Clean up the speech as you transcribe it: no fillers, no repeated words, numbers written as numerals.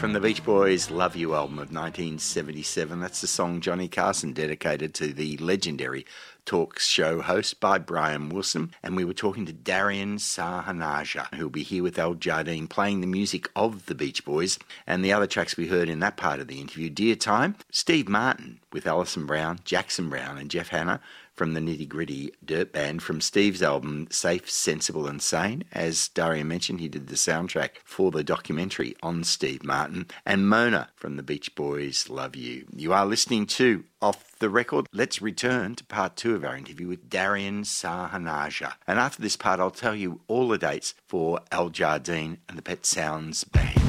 from the Beach Boys' Love You album of 1977. That's the song Johnny Carson dedicated to the legendary talk show host by Brian Wilson. And we were talking to Darian Sahanaja, who'll be here with Al Jardine playing the music of the Beach Boys. And the other tracks we heard in that part of the interview: Dear Time, Steve Martin with Alison Brown, Jackson Brown and Jeff Hanna from the Nitty Gritty Dirt Band from Steve's album Safe, Sensible and Sane. As Darian mentioned, he did the soundtrack for the documentary on Steve Martin. And Mona from the Beach Boys' Love You. You are listening to Off the Record. Let's return to part 2 of our interview with Darian Sahanaja. And after this part, I'll tell you all the dates for Al Jardine and the Pet Sounds Band.